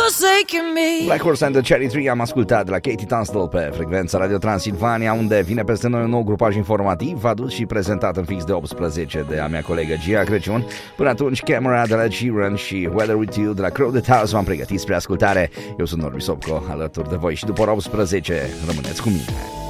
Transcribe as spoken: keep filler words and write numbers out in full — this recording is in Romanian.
forsaken me. Black Horse and the Cherry Tree am ascultat de la Katie Tunstall pe frecvența Radio Transilvania, unde vine peste noi un nou grupaj informativ adus și prezentat în fix de optsprezece de a mea colegă Gia Crăciun. Până atunci, Camera de la Sheeran și Weather With You de la Crowded House v-am pregătit spre ascultare. Eu sunt Norbi Sopco, alături de voi și după ora optsprezece rămâneți cu mine.